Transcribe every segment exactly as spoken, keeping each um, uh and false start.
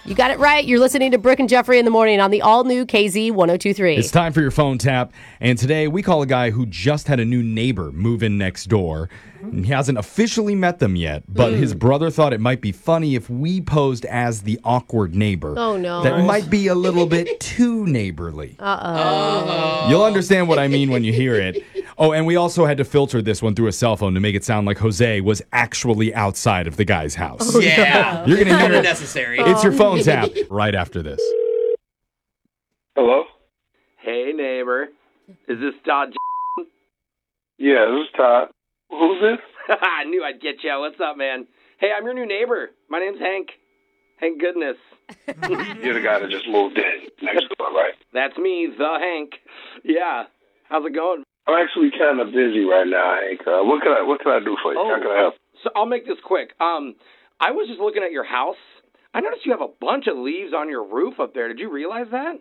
You got it right. You're listening to Brooke and Jeffrey in the morning on the all-new K Z one oh two three. It's time for your phone tap. And today we call a guy who just had a new neighbor move in next door. He hasn't officially met them yet, but mm. his brother thought it might be funny if we posed as the awkward neighbor. Oh, no. That might be a little bit too neighborly. Uh-oh. Uh-oh. You'll understand what I mean when you hear it. Oh, and we also had to filter this one through a cell phone to make it sound like Jose was actually outside of the guy's house. Oh, yeah. You're going to hear it. Unnecessary. It's your phone tap right after this. Hello? Hey, neighbor. Is this Todd? Yeah, this is Todd. Who's this? I knew I'd get you. What's up, man? Hey, I'm your new neighbor. My name's Hank. Hank Goodness. You're the guy that just moved in next door, right? That's me, the Hank. Yeah. How's it going? I'm actually kind of busy right now, Hank. Uh, what can I What can I do for you? Oh, How can I help? So I'll make this quick. Um, I was just looking at your house. I noticed you have a bunch of leaves on your roof up there. Did you realize that?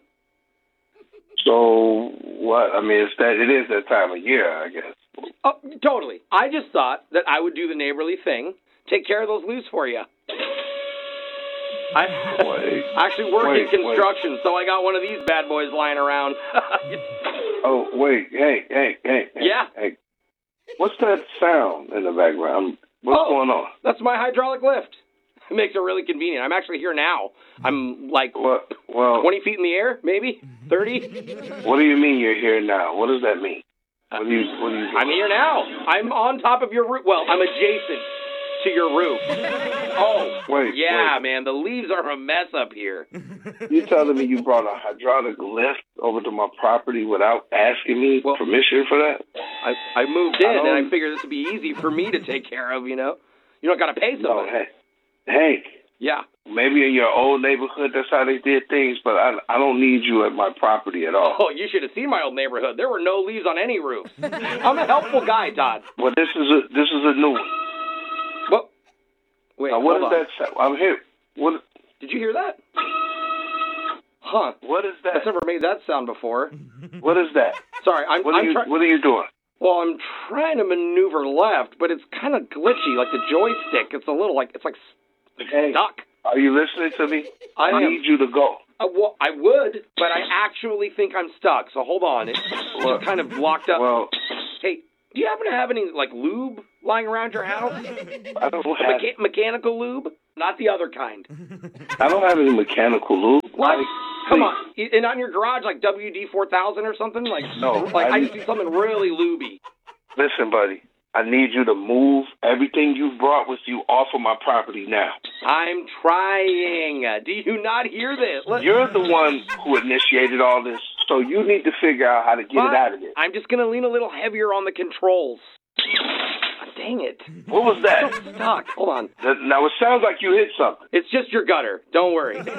So what? I mean, it's that it is that time of year, I guess. Oh, totally. I just thought that I would do the neighborly thing, take care of those leaves for you. I, I actually work wait, in construction, wait. so I got one of these bad boys lying around. Oh, wait. Hey, hey, hey. Yeah? Hey. What's that sound in the background? What's oh, going on? That's my hydraulic lift. It makes it really convenient. I'm actually here now. I'm like what? Well, twenty feet in the air, maybe? thirty? What do you mean you're here now? What does that mean? What do you, what do you I'm here now. I'm on top of your roof. Well, I'm adjacent to your roof. Oh, wait, yeah, wait. man. The leaves are a mess up here. You telling me you brought a hydraulic lift over to my property without asking me well, permission for that? I I moved in, I and I figured this would be easy for me to take care of, you know? You don't got to pay someone. No, hey, Hank. Yeah. Maybe in your old neighborhood, that's how they did things, but I I don't need you at my property at all. Oh, you should have seen my old neighborhood. There were no leaves on any roof. I'm a helpful guy, Todd. Well, this is a this is a new one. What? Wait, now, what hold is on. that? I'm here. What? Did you hear that? Huh? What is that? I've never made that sound before. What is that? Sorry, I'm. What are I'm you try- What are you doing? Well, I'm trying to maneuver left, but it's kind of glitchy, like the joystick. It's a little like it's like hey, stuck. Are you listening to me? I, I need you to go. Uh, well, I would, but I actually think I'm stuck. So hold on, it's well, kind of blocked up. Well, hey, do you happen to have any like lube lying around your house? I don't have Mecha- mechanical lube, not the other kind. I don't have any mechanical lube. What? Like, Come please. on, and on your garage, like W D four thousand or something, like no, like I, I just need something really lubey. Listen, buddy. I need you to move everything you've brought with you off of my property now. I'm trying. Do you not hear this? Let- You're the one who initiated all this, so you need to figure out how to get what? it out of here. I'm just going to lean a little heavier on the controls. Dang it. What was that? I'm so stuck. Hold on. Now, it sounds like you hit something. It's just your gutter. Don't worry. What?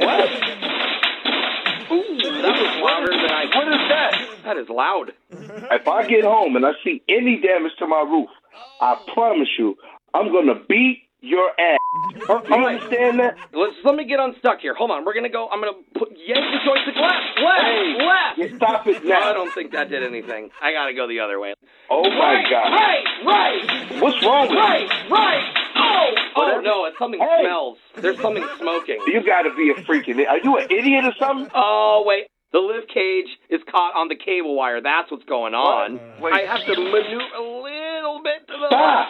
Ooh, that was louder than I... What is that? That is loud. If I get home and I see any damage to my roof, I promise you, I'm going to beat your ass. All you right. understand that? Let's let me get unstuck here. Hold on. We're gonna go. I'm gonna put, yank the joystick left, left, Hey, left. you stop it now. I don't think that did anything. I gotta go the other way. Oh my right, God! Right, right. What's wrong with right, you? Right, Oh, oh Whatever. no! It's something Hey. smells. There's something smoking. You got to be a freaking. Are you an idiot or something? Oh wait. The lift cage is caught on the cable wire. That's what's going on. Wait. I have to maneuver a little bit to the Stop.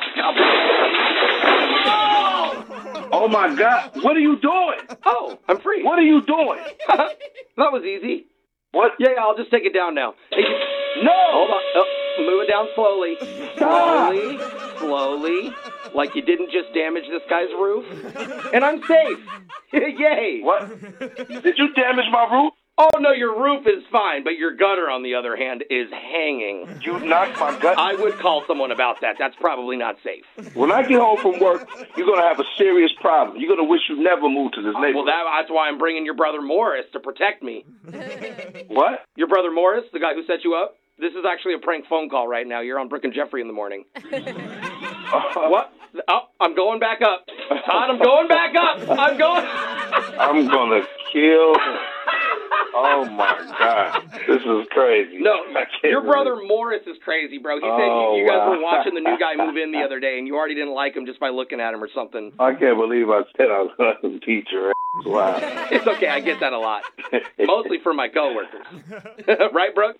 left. Oh my God! What are you doing? Oh, I'm free. What are you doing? That was easy. What? Yeah, yeah, I'll just take it down now. Hey, No! hold on. Oh, move it down slowly. Stop. Slowly, slowly. Like you didn't just damage this guy's roof. And I'm safe. Yay. What? Did you damage my roof? Oh, no, your roof is fine, but your gutter, on the other hand, is hanging. You knocked my gut. I would call someone about that. That's probably not safe. When I get home from work, you're going to have a serious problem. You're going to wish you never moved to this neighborhood. Well, that, that's why I'm bringing your brother Morris to protect me. What? Your brother Morris, the guy who set you up? This is actually a prank phone call right now. You're on Brooke and Jeffrey in the morning. Uh, What? Oh, I'm going back up. Todd, I'm going back up. I'm going. I'm going to kill him. Oh, my God. This is crazy. No, I can't your brother believe- Morris is crazy, bro. He said Oh, you, you guys wow. were watching the new guy move in the other day, and you already didn't like him just by looking at him or something. I can't believe I said I was going to beat your ass. Wow. It's okay. I get that a lot. Mostly from my coworkers. Right, Brooke?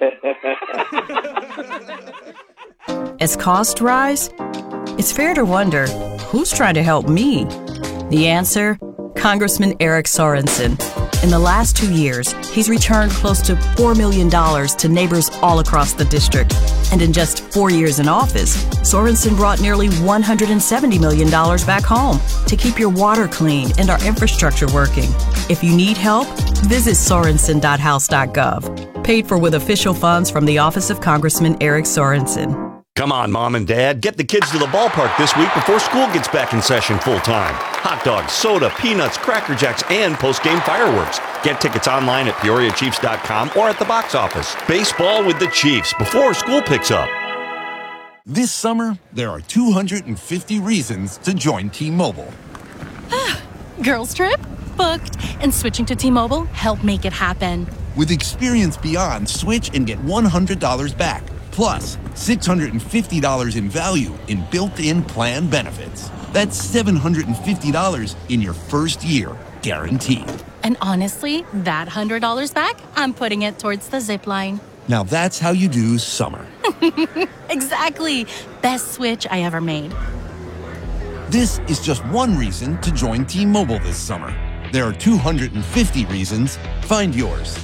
As costs rise, it's fair to wonder, who's trying to help me? The answer? Congressman Eric Sorensen. In the last two years, he's returned close to four million dollars to neighbors all across the district. And in just four years in office, Sorensen brought nearly one hundred seventy million dollars back home to keep your water clean and our infrastructure working. If you need help, visit sorensen dot house dot gov. Paid for with official funds from the Office of Congressman Eric Sorensen. Come on, Mom and Dad. Get the kids to the ballpark this week before school gets back in session full-time. Hot dogs, soda, peanuts, Cracker Jacks, and post-game fireworks. Get tickets online at peoria chiefs dot com or at the box office. Baseball with the Chiefs before school picks up. This summer, there are two hundred fifty reasons to join T-Mobile. Girls trip? Booked. And switching to T-Mobile helped make it happen. With Experience Beyond, switch and get one hundred dollars back. Plus, six hundred fifty dollars in value in built-in plan benefits. That's seven hundred fifty dollars in your first year, guaranteed. And honestly, that one hundred dollars back, I'm putting it towards the zip line. Now that's how you do summer. Exactly. Best switch I ever made. This is just one reason to join T-Mobile this summer. There are two hundred fifty reasons. Find yours.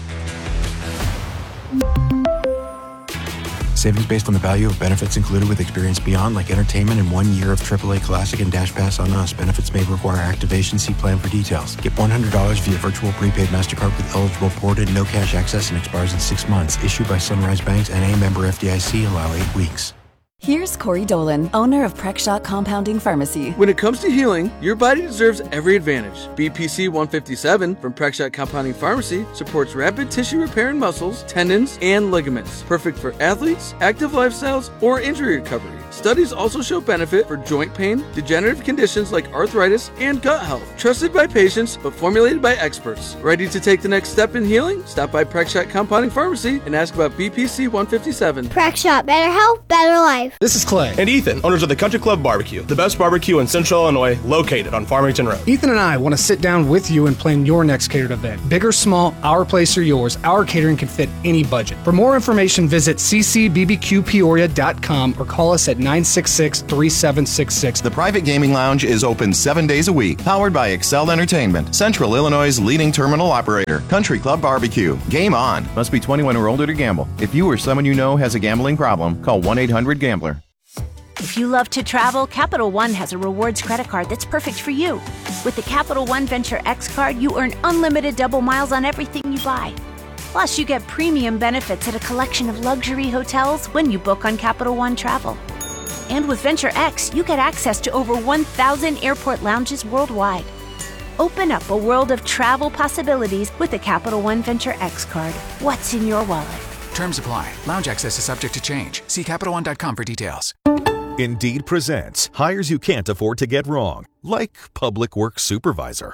Savings based on the value of benefits included with Experience Beyond, like entertainment and one year of triple A Classic and Dash Pass on us. Benefits may require activation. See plan for details. Get one hundred dollars via virtual prepaid MasterCard with eligible port and no cash access and expires in six months. Issued by Sunrise Banks N A, member F D I C. Allow eight weeks. Here's Corey Dolan, owner of Prexshot Compounding Pharmacy. When it comes to healing, your body deserves every advantage. B P C one fifty-seven from Prexshot Compounding Pharmacy supports rapid tissue repair in muscles, tendons, and ligaments. Perfect for athletes, active lifestyles, or injury recovery. Studies also show benefit for joint pain, degenerative conditions like arthritis, and gut health. Trusted by patients, but formulated by experts. Ready to take the next step in healing? Stop by Prexshot Compounding Pharmacy and ask about B P C one fifty-seven. Prexshot, better health, better life. This is Clay. And Ethan, owners of the Country Club Barbecue, the best barbecue in Central Illinois, located on Farmington Road. Ethan and I want to sit down with you and plan your next catered event. Big or small, our place or yours, our catering can fit any budget. For more information, visit c c b b q peoria dot com or call us at nine six six, three seven six six. The Private Gaming Lounge is open seven days a week, powered by Excel Entertainment, Central Illinois' leading terminal operator. Country Club Barbecue. Game on. Must be twenty-one or older to gamble. If you or someone you know has a gambling problem, call one eight hundred gambler. If you love to travel, Capital One has a rewards credit card that's perfect for you. With the Capital One Venture X card, you earn unlimited double miles on everything you buy. Plus, you get premium benefits at a collection of luxury hotels when you book on Capital One Travel. And with Venture X, you get access to over one thousand airport lounges worldwide. Open up a world of travel possibilities with the Capital One Venture X card. What's in your wallet? Terms apply. Lounge access is subject to change. See Capital One dot com for details. Indeed presents hires you can't afford to get wrong, like public works supervisor.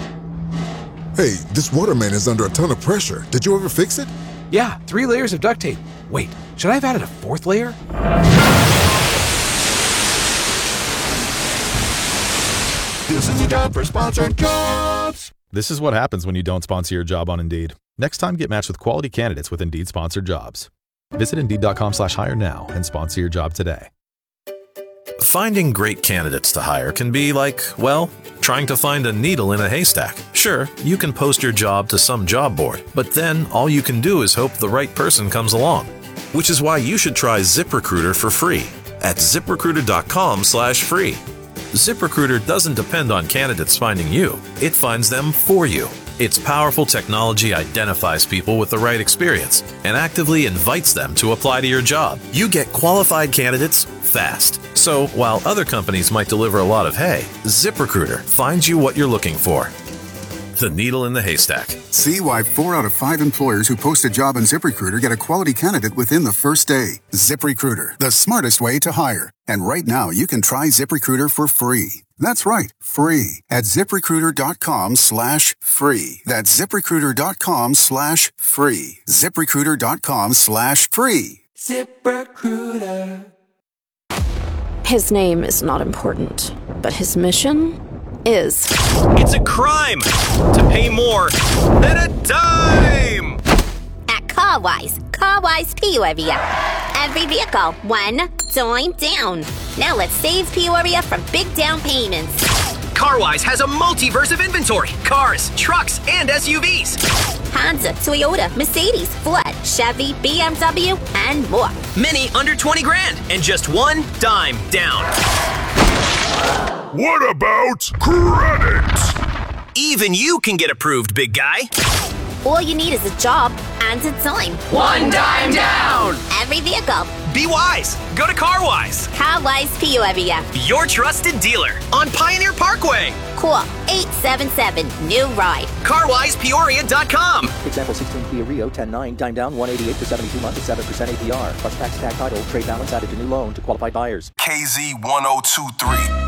Hey, this waterman is under a ton of pressure. Did you ever fix it? Yeah, three layers of duct tape. Wait, should I have added a fourth layer? This is a job for sponsored jobs. This is what happens when you don't sponsor your job on Indeed. Next time, get matched with quality candidates with Indeed sponsored jobs. Visit Indeed dot com slash hire now and sponsor your job today. Finding great candidates to hire can be like, well, trying to find a needle in a haystack. Sure, you can post your job to some job board, but then all you can do is hope the right person comes along. Which is why you should try ZipRecruiter for free at zip recruiter dot com slash free. ZipRecruiter doesn't depend on candidates finding you. It finds them for you. Its powerful technology identifies people with the right experience and actively invites them to apply to your job. You get qualified candidates fast. So while other companies might deliver a lot of hay, ZipRecruiter finds you what you're looking for. The needle in the haystack. See why four out of five employers who post a job on ZipRecruiter get a quality candidate within the first day. ZipRecruiter, the smartest way to hire. And right now, you can try ZipRecruiter for free. That's right, free at ZipRecruiter.com slash free. That's ZipRecruiter.com slash free. ZipRecruiter.com slash free. ZipRecruiter. His name is not important, but his mission is. It's a crime to pay more than a dime! At CarWise, CarWise Peoria. Every vehicle, one dime down. Now let's save Peoria from big down payments. CarWise has a multiverse of inventory. Cars, trucks, and S U Vs. Honda, Toyota, Mercedes, Ford, Chevy, B M W, and more. Many under twenty grand and just one dime down. What about credit? Even you can get approved, big guy. All you need is a job and a dime. One dime down! Every vehicle. Be wise. Go to CarWise. CarWise Peoria. Your trusted dealer on Pioneer Parkway. Call eight seven seven, new ride. car wise peoria dot com. Example sixteen Kia Rio ten nine, dime down one eighty-eight for seventy-two months at seven percent A P R. Plus tax, tag title, trade balance added to new loan to qualified buyers. K Z one oh two three.